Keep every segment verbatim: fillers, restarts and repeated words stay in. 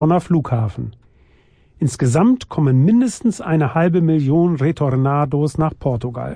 Flughafen. Insgesamt kommen mindestens eine halbe Million Retornados nach Portugal.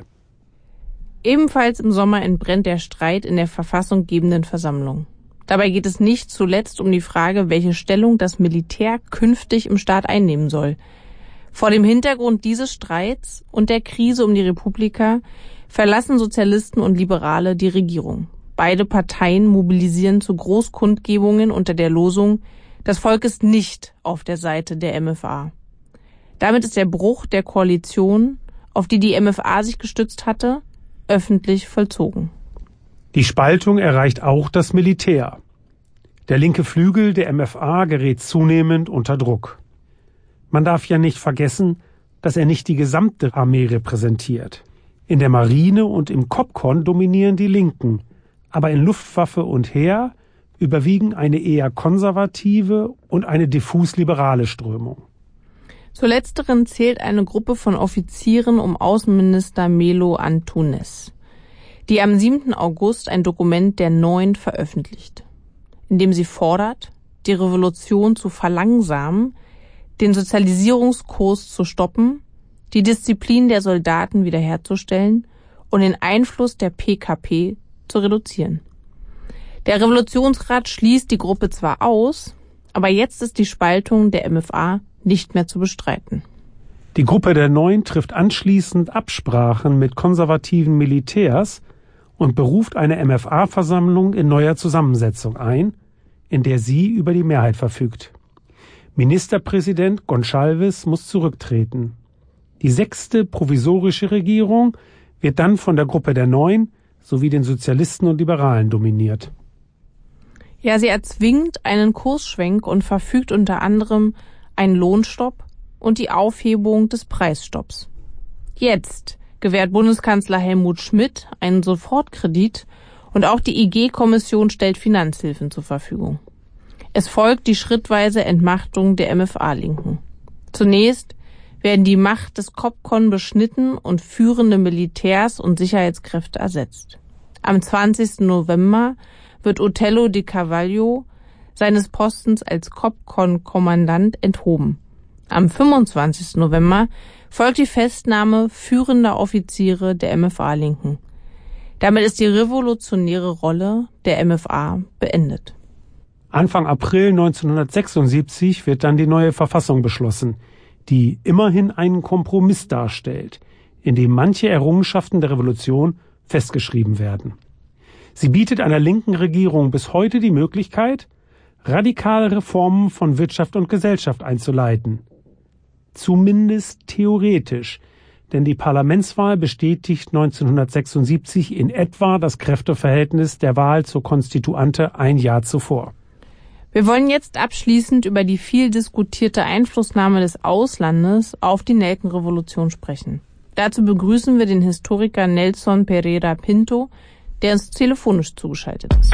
Ebenfalls im Sommer entbrennt der Streit in der verfassunggebenden Versammlung. Dabei geht es nicht zuletzt um die Frage, welche Stellung das Militär künftig im Staat einnehmen soll. Vor dem Hintergrund dieses Streits und der Krise um die Republika verlassen Sozialisten und Liberale die Regierung. Beide Parteien mobilisieren zu Großkundgebungen unter der Losung: Das Volk ist nicht auf der Seite der M F A. Damit ist der Bruch der Koalition, auf die die M F A sich gestützt hatte, öffentlich vollzogen. Die Spaltung erreicht auch das Militär. Der linke Flügel der M F A gerät zunehmend unter Druck. Man darf ja nicht vergessen, dass er nicht die gesamte Armee repräsentiert. In der Marine und im COPCON dominieren die Linken, aber in Luftwaffe und Heer überwiegen eine eher konservative und eine diffus liberale Strömung. Zu letzteren zählt eine Gruppe von Offizieren um Außenminister Melo Antunes, die am siebten August ein Dokument der Neuen veröffentlicht, in dem sie fordert, die Revolution zu verlangsamen, den Sozialisierungskurs zu stoppen, die Disziplin der Soldaten wiederherzustellen und den Einfluss der P K P zu reduzieren. Der Revolutionsrat schließt die Gruppe zwar aus, aber jetzt ist die Spaltung der M F A nicht mehr zu bestreiten. Die Gruppe der Neuen trifft anschließend Absprachen mit konservativen Militärs und beruft eine M F A-Versammlung in neuer Zusammensetzung ein, in der sie über die Mehrheit verfügt. Ministerpräsident Gonçalves muss zurücktreten. Die sechste provisorische Regierung wird dann von der Gruppe der Neuen sowie den Sozialisten und Liberalen dominiert. Ja, sie erzwingt einen Kursschwenk und verfügt unter anderem einen Lohnstopp und die Aufhebung des Preisstopps. Jetzt gewährt Bundeskanzler Helmut Schmidt einen Sofortkredit und auch die I G-Kommission stellt Finanzhilfen zur Verfügung. Es folgt die schrittweise Entmachtung der M F A-Linken. Zunächst werden die Macht des COPCON beschnitten und führende Militärs und Sicherheitskräfte ersetzt. Am zwanzigsten November wird Otello de Carvalho seines Postens als COPCON-Kommandant enthoben. Am fünfundzwanzigsten November folgt die Festnahme führender Offiziere der M F A-Linken. Damit ist die revolutionäre Rolle der M F A beendet. Anfang April neunzehnhundertsechsundsiebzig wird dann die neue Verfassung beschlossen, die immerhin einen Kompromiss darstellt, in dem manche Errungenschaften der Revolution festgeschrieben werden. Sie bietet einer linken Regierung bis heute die Möglichkeit, radikale Reformen von Wirtschaft und Gesellschaft einzuleiten. Zumindest theoretisch, denn die Parlamentswahl bestätigt neunzehnhundertsechsundsiebzig in etwa das Kräfteverhältnis der Wahl zur Konstituante ein Jahr zuvor. Wir wollen jetzt abschließend über die viel diskutierte Einflussnahme des Auslandes auf die Nelkenrevolution sprechen. Dazu begrüßen wir den Historiker Nelson Pereira Pinto, der uns telefonisch zugeschaltet ist.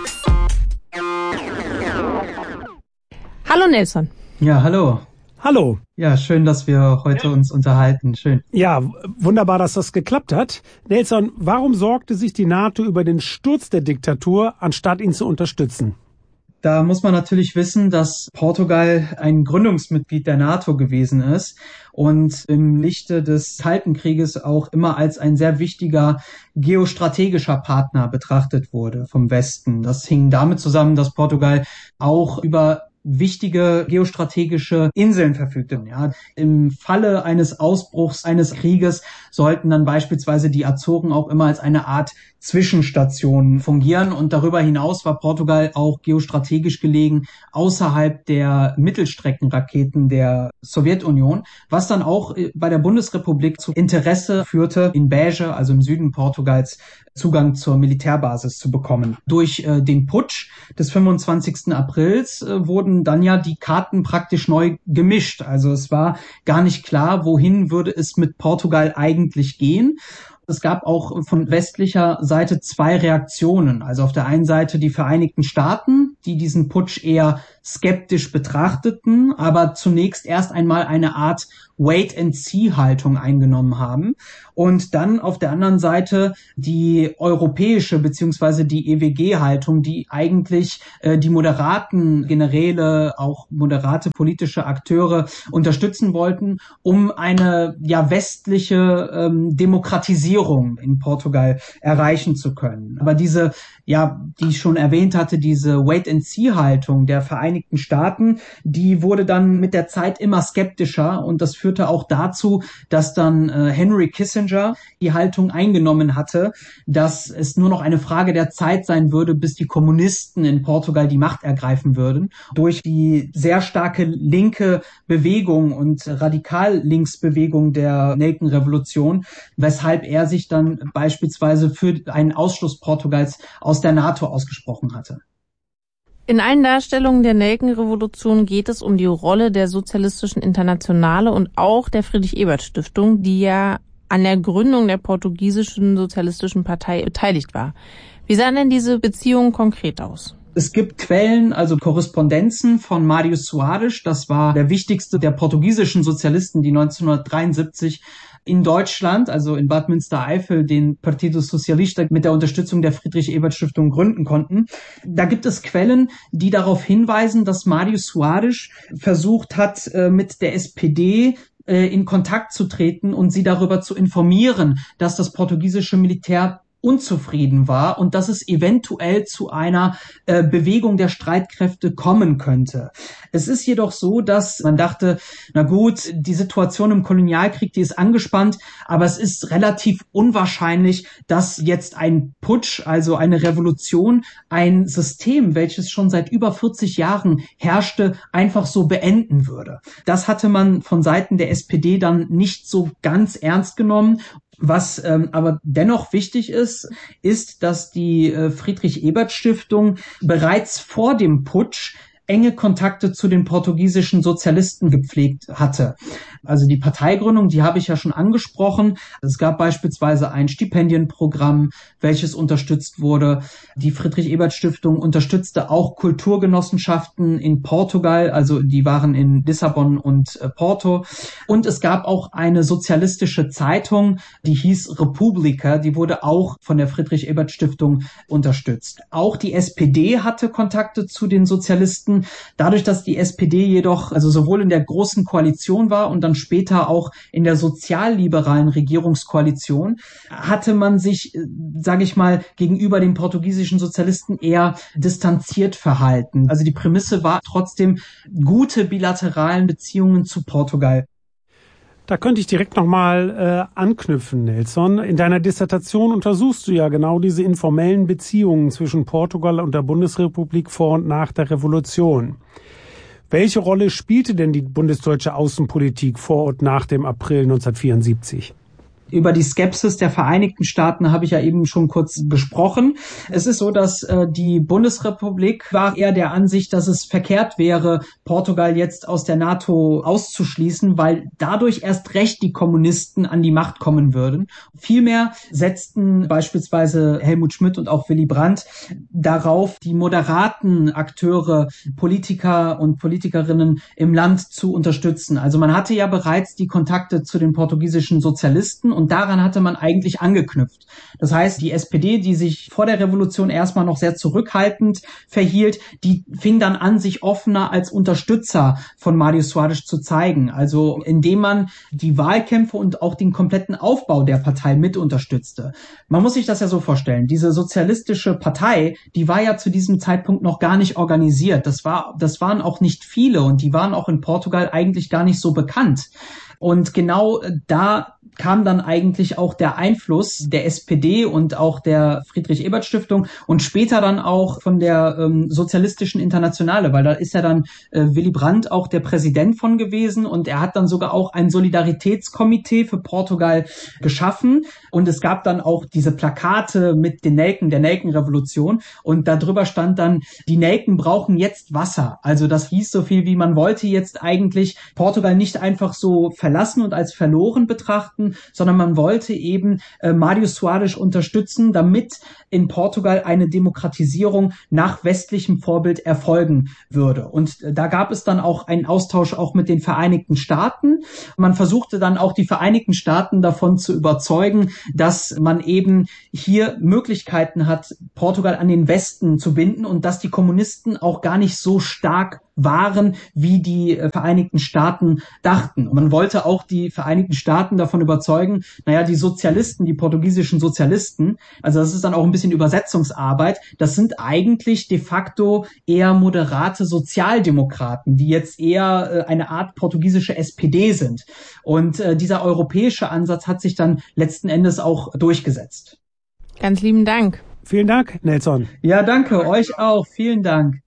Hallo Nelson. Ja, hallo. Hallo. Ja, schön, dass wir heute uns unterhalten. Schön. Ja, wunderbar, dass das geklappt hat. Nelson, warum sorgte sich die NATO über den Sturz der Diktatur, anstatt ihn zu unterstützen? Da muss man natürlich wissen, dass Portugal ein Gründungsmitglied der NATO gewesen ist und im Lichte des Kalten Krieges auch immer als ein sehr wichtiger geostrategischer Partner betrachtet wurde vom Westen. Das hing damit zusammen, dass Portugal auch über wichtige geostrategische Inseln verfügte. Ja, im Falle eines Ausbruchs eines Krieges sollten dann beispielsweise die Azoren auch immer als eine Art Zwischenstation fungieren. Und darüber hinaus war Portugal auch geostrategisch gelegen außerhalb der Mittelstreckenraketen der Sowjetunion, was dann auch bei der Bundesrepublik zu Interesse führte, in Beja, also im Süden Portugals, Zugang zur Militärbasis zu bekommen. Durch äh, den Putsch des fünfundzwanzigsten Aprils äh, wurden dann ja die Karten praktisch neu gemischt. Also es war gar nicht klar, wohin würde es mit Portugal eigentlich gehen. Es gab auch von westlicher Seite zwei Reaktionen. Also auf der einen Seite die Vereinigten Staaten, die diesen Putsch eher skeptisch betrachteten, aber zunächst erst einmal eine Art Wait-and-See-Haltung eingenommen haben und dann auf der anderen Seite die europäische beziehungsweise die E W G-Haltung, die eigentlich äh, die moderaten Generäle, auch moderate politische Akteure unterstützen wollten, um eine ja westliche ähm, Demokratisierung in Portugal erreichen zu können. Aber diese, ja, die ich schon erwähnt hatte, diese Wait-and-See-Haltung der Vereinigten Staaten, die wurde dann mit der Zeit immer skeptischer und das führte auch dazu, dass dann äh, Henry Kissinger die Haltung eingenommen hatte, dass es nur noch eine Frage der Zeit sein würde, bis die Kommunisten in Portugal die Macht ergreifen würden. Durch die sehr starke linke Bewegung und Radikal-Linksbewegung der Nelkenrevolution, weshalb er sich dann beispielsweise für einen Ausschluss Portugals aus der NATO ausgesprochen hatte. In allen Darstellungen der Nelkenrevolution geht es um die Rolle der Sozialistischen Internationale und auch der Friedrich-Ebert-Stiftung, die ja an der Gründung der portugiesischen Sozialistischen Partei beteiligt war. Wie sahen denn diese Beziehungen konkret aus? Es gibt Quellen, also Korrespondenzen von Mário Soares, das war der wichtigste der portugiesischen Sozialisten, die neunzehnhundertdreiundsiebzig in Deutschland, also in Bad Münstereifel, den Partido Socialista mit der Unterstützung der Friedrich-Ebert-Stiftung gründen konnten. Da gibt es Quellen, die darauf hinweisen, dass Mário Soares versucht hat, mit der S P D in Kontakt zu treten und sie darüber zu informieren, dass das portugiesische Militär unzufrieden war und dass es eventuell zu einer äh, Bewegung der Streitkräfte kommen könnte. Es ist jedoch so, dass man dachte, na gut, die Situation im Kolonialkrieg, die ist angespannt, aber es ist relativ unwahrscheinlich, dass jetzt ein Putsch, also eine Revolution, ein System, welches schon seit über vierzig Jahren herrschte, einfach so beenden würde. Das hatte man von Seiten der S P D dann nicht so ganz ernst genommen. Was ähm, aber dennoch wichtig ist, ist, dass die äh, Friedrich-Ebert-Stiftung bereits vor dem Putsch enge Kontakte zu den portugiesischen Sozialisten gepflegt hatte. Also die Parteigründung, die habe ich ja schon angesprochen. Es gab beispielsweise ein Stipendienprogramm, welches unterstützt wurde. Die Friedrich-Ebert-Stiftung unterstützte auch Kulturgenossenschaften in Portugal, also die waren in Lissabon und äh, Porto. Und es gab auch eine sozialistische Zeitung, die hieß República, die wurde auch von der Friedrich-Ebert-Stiftung unterstützt. Auch die S P D hatte Kontakte zu den Sozialisten. Dadurch, dass die S P D jedoch also sowohl in der Großen Koalition war und dann später auch in der sozialliberalen Regierungskoalition, hatte man sich, sage ich mal, gegenüber den portugiesischen Sozialisten eher distanziert verhalten. Also die Prämisse war trotzdem gute bilateralen Beziehungen zu Portugal. Da könnte ich direkt nochmal äh, anknüpfen, Nelson. In deiner Dissertation untersuchst du ja genau diese informellen Beziehungen zwischen Portugal und der Bundesrepublik vor und nach der Revolution. Welche Rolle spielte denn die bundesdeutsche Außenpolitik vor und nach dem April neunzehnhundertvierundsiebzig? Über die Skepsis der Vereinigten Staaten habe ich ja eben schon kurz besprochen. Es ist so, dass äh, die Bundesrepublik war eher der Ansicht, dass es verkehrt wäre, Portugal jetzt aus der NATO auszuschließen, weil dadurch erst recht die Kommunisten an die Macht kommen würden. Vielmehr setzten beispielsweise Helmut Schmidt und auch Willy Brandt darauf, die moderaten Akteure, Politiker und Politikerinnen im Land zu unterstützen. Also man hatte ja bereits die Kontakte zu den portugiesischen Sozialisten und daran hatte man eigentlich angeknüpft. Das heißt, die S P D, die sich vor der Revolution erstmal noch sehr zurückhaltend verhielt, die fing dann an, sich offener als Unterstützer von Mário Soares zu zeigen. Also indem man die Wahlkämpfe und auch den kompletten Aufbau der Partei mit unterstützte. Man muss sich das ja so vorstellen. Diese sozialistische Partei, die war ja zu diesem Zeitpunkt noch gar nicht organisiert. Das war, das waren auch nicht viele und die waren auch in Portugal eigentlich gar nicht so bekannt. Und genau da kam dann eigentlich auch der Einfluss der S P D und auch der Friedrich-Ebert-Stiftung und später dann auch von der ähm, Sozialistischen Internationale, weil da ist ja dann äh, Willy Brandt auch der Präsident von gewesen und er hat dann sogar auch ein Solidaritätskomitee für Portugal geschaffen und es gab dann auch diese Plakate mit den Nelken, der Nelkenrevolution und darüber stand dann, die Nelken brauchen jetzt Wasser. Also das hieß so viel wie, man wollte jetzt eigentlich Portugal nicht einfach so verlassen und als verloren betrachten, sondern man wollte eben äh, Mário Soares unterstützen, damit in Portugal eine Demokratisierung nach westlichem Vorbild erfolgen würde. Und äh, da gab es dann auch einen Austausch auch mit den Vereinigten Staaten. Man versuchte dann auch die Vereinigten Staaten davon zu überzeugen, dass man eben hier Möglichkeiten hat, Portugal an den Westen zu binden und dass die Kommunisten auch gar nicht so stark waren, wie die Vereinigten Staaten dachten. Man wollte auch die Vereinigten Staaten davon überzeugen, naja, die Sozialisten, die portugiesischen Sozialisten, also das ist dann auch ein bisschen Übersetzungsarbeit, das sind eigentlich de facto eher moderate Sozialdemokraten, die jetzt eher eine Art portugiesische S P D sind. Und äh, dieser europäische Ansatz hat sich dann letzten Endes auch durchgesetzt. Ganz lieben Dank. Vielen Dank, Nelson. Ja, danke, euch auch. Vielen Dank.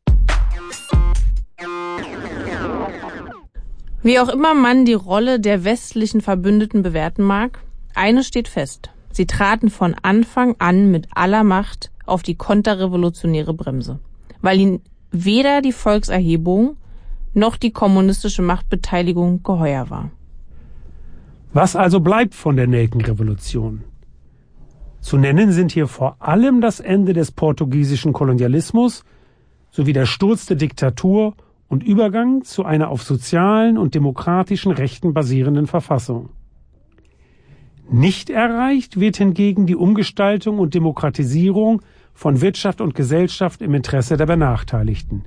Wie auch immer man die Rolle der westlichen Verbündeten bewerten mag, eines steht fest. Sie traten von Anfang an mit aller Macht auf die konterrevolutionäre Bremse, weil ihnen weder die Volkserhebung noch die kommunistische Machtbeteiligung geheuer war. Was also bleibt von der Nelkenrevolution? Zu nennen sind hier vor allem das Ende des portugiesischen Kolonialismus sowie der Sturz der Diktatur und Übergang zu einer auf sozialen und demokratischen Rechten basierenden Verfassung. Nicht erreicht wird hingegen die Umgestaltung und Demokratisierung von Wirtschaft und Gesellschaft im Interesse der Benachteiligten.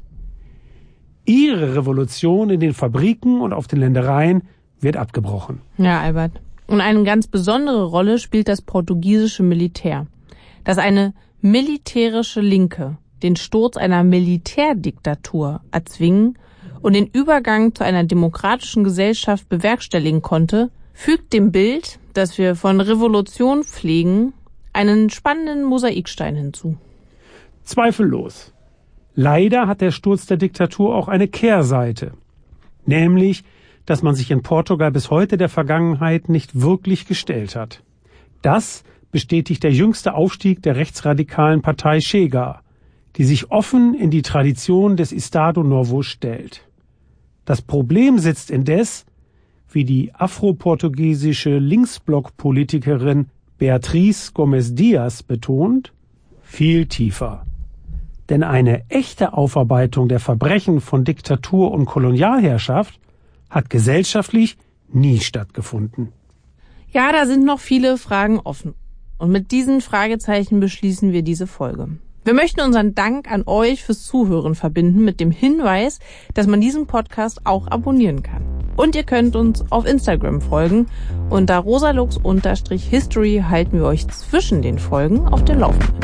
Ihre Revolution in den Fabriken und auf den Ländereien wird abgebrochen. Ja, Albert. Und eine ganz besondere Rolle spielt das portugiesische Militär, das eine militärische Linke den Sturz einer Militärdiktatur erzwingen und den Übergang zu einer demokratischen Gesellschaft bewerkstelligen konnte, fügt dem Bild, das wir von Revolution pflegen, einen spannenden Mosaikstein hinzu. Zweifellos. Leider hat der Sturz der Diktatur auch eine Kehrseite, nämlich, dass man sich in Portugal bis heute der Vergangenheit nicht wirklich gestellt hat. Das bestätigt der jüngste Aufstieg der rechtsradikalen Partei Chega, die sich offen in die Tradition des Estado Novo stellt. Das Problem sitzt indes, wie die afroportugiesische Linksblock-Politikerin Beatriz Gomes Dias betont, viel tiefer. Denn eine echte Aufarbeitung der Verbrechen von Diktatur und Kolonialherrschaft hat gesellschaftlich nie stattgefunden. Ja, da sind noch viele Fragen offen. Und mit diesen Fragezeichen beschließen wir diese Folge. Wir möchten unseren Dank an euch fürs Zuhören verbinden mit dem Hinweis, dass man diesen Podcast auch abonnieren kann. Und ihr könnt uns auf Instagram folgen. Unter rosalux-history halten wir euch zwischen den Folgen auf dem Laufenden.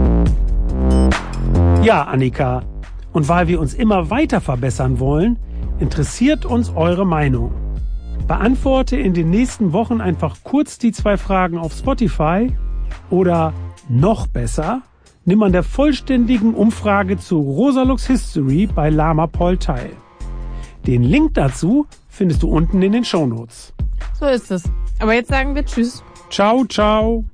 Ja, Annika. Und weil wir uns immer weiter verbessern wollen, interessiert uns eure Meinung. Beantworte in den nächsten Wochen einfach kurz die zwei Fragen auf Spotify oder noch besser, nimm an der vollständigen Umfrage zu Rosalux History bei LamaPol teil. Den Link dazu findest du unten in den Shownotes. So ist es. Aber jetzt sagen wir Tschüss. Ciao, ciao.